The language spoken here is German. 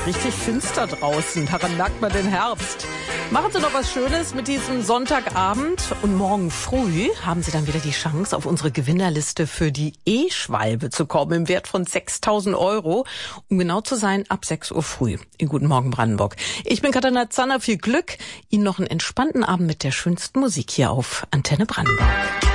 richtig finster draußen. Daran merkt man den Herbst. Machen Sie noch was Schönes mit diesem Sonntagabend. Und morgen früh haben Sie dann wieder die Chance, auf unsere Gewinnerliste für die E-Schwalbe zu kommen, im Wert von 6.000 €. Um genau zu sein, ab 6 Uhr früh. In Guten Morgen Brandenburg. Ich bin Katharina Zanner. Viel Glück. Ihnen noch einen entspannten Abend mit der schönsten Musik hier auf Antenne Brandenburg.